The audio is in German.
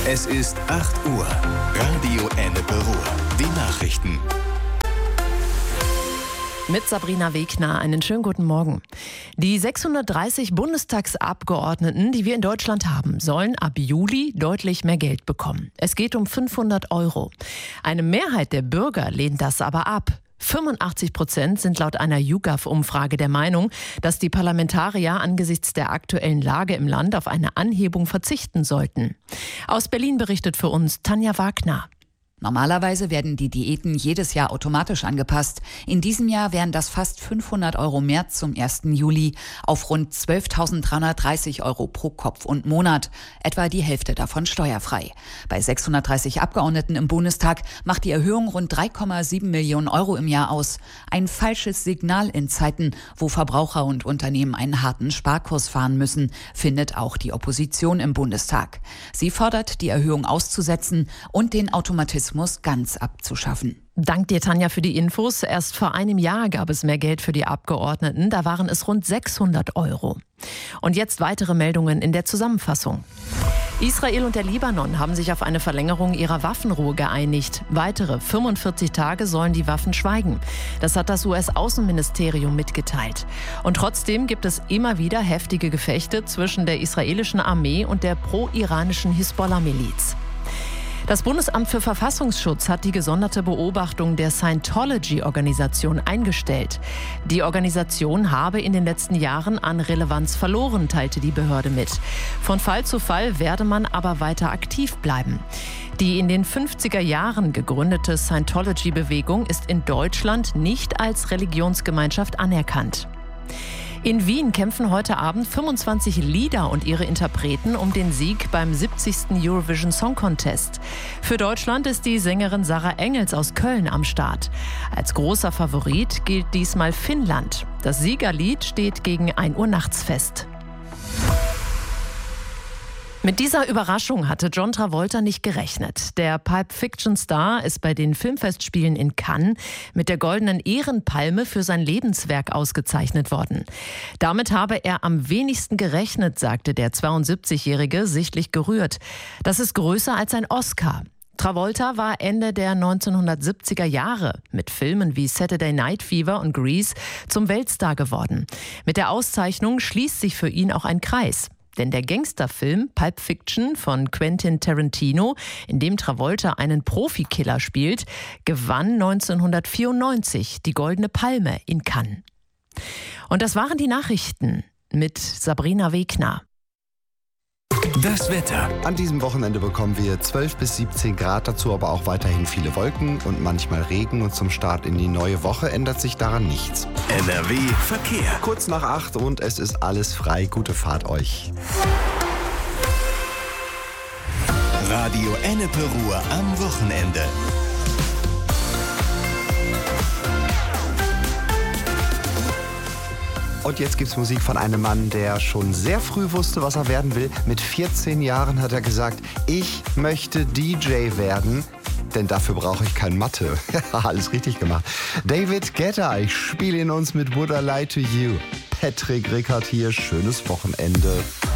Es ist 8 Uhr. Radio Ennepe Ruhr. Die Nachrichten. Mit Sabrina Wegner, einen schönen guten Morgen. Die 630 Bundestagsabgeordneten, die wir in Deutschland haben, sollen ab Juli deutlich mehr Geld bekommen. Es geht um 500 €. Eine Mehrheit der Bürger lehnt das aber ab. 85% sind laut einer YouGov-Umfrage der Meinung, dass die Parlamentarier angesichts der aktuellen Lage im Land auf eine Anhebung verzichten sollten. Aus Berlin berichtet für uns Tanja Wagner. Normalerweise werden die Diäten jedes Jahr automatisch angepasst. In diesem Jahr wären das fast 500 € mehr zum 1. Juli auf rund 12.330 € pro Kopf und Monat. Etwa die Hälfte davon steuerfrei. Bei 630 Abgeordneten im Bundestag macht die Erhöhung rund 3,7 Millionen € im Jahr aus. Ein falsches Signal in Zeiten, wo Verbraucher und Unternehmen einen harten Sparkurs fahren müssen, findet auch die Opposition im Bundestag. Sie fordert, die Erhöhung auszusetzen und den Automatismus ganz abzuschaffen. Dank dir, Tanja, für die Infos. Erst vor einem Jahr gab es mehr Geld für die Abgeordneten. Da waren es rund 600 €. Und jetzt weitere Meldungen in der Zusammenfassung. Israel und der Libanon haben sich auf eine Verlängerung ihrer Waffenruhe geeinigt. Weitere 45 Tage sollen die Waffen schweigen. Das hat das US-Außenministerium mitgeteilt. Und trotzdem gibt es immer wieder heftige Gefechte zwischen der israelischen Armee und der pro-iranischen Hisbollah-Miliz. Das Bundesamt für Verfassungsschutz hat die gesonderte Beobachtung der Scientology-Organisation eingestellt. Die Organisation habe in den letzten Jahren an Relevanz verloren, teilte die Behörde mit. Von Fall zu Fall werde man aber weiter aktiv bleiben. Die in den 50er Jahren gegründete Scientology-Bewegung ist in Deutschland nicht als Religionsgemeinschaft anerkannt. In Wien kämpfen heute Abend 25 Lieder und ihre Interpreten um den Sieg beim 70. Eurovision Song Contest. Für Deutschland ist die Sängerin Sarah Engels aus Köln am Start. Als großer Favorit gilt diesmal Finnland. Das Siegerlied steht gegen 1 Uhr nachts fest. Mit dieser Überraschung hatte John Travolta nicht gerechnet. Der Pulp-Fiction-Star ist bei den Filmfestspielen in Cannes mit der Goldenen Ehrenpalme für sein Lebenswerk ausgezeichnet worden. Damit habe er am wenigsten gerechnet, sagte der 72-Jährige, sichtlich gerührt. Das ist größer als ein Oscar. Travolta war Ende der 1970er Jahre mit Filmen wie Saturday Night Fever und Grease zum Weltstar geworden. Mit der Auszeichnung schließt sich für ihn auch ein Kreis. Denn der Gangsterfilm Pulp Fiction von Quentin Tarantino, in dem Travolta einen Profikiller spielt, gewann 1994 die Goldene Palme in Cannes. Und das waren die Nachrichten mit Sabrina Wegner. Das Wetter. An diesem Wochenende bekommen wir 12 bis 17 Grad, dazu aber auch weiterhin viele Wolken und manchmal Regen. Und zum Start in die neue Woche ändert sich daran nichts. NRW Verkehr. Kurz nach 8 und es ist alles frei. Gute Fahrt euch. Radio Ennepe Ruhr am Wochenende. Und jetzt gibt's Musik von einem Mann, der schon sehr früh wusste, was er werden will. Mit 14 Jahren hat er gesagt, ich möchte DJ werden, denn dafür brauche ich kein Mathe. Alles richtig gemacht. David Guetta, ich spiele ihn uns mit Would I Lie to You. Patrick Rickard hier, schönes Wochenende.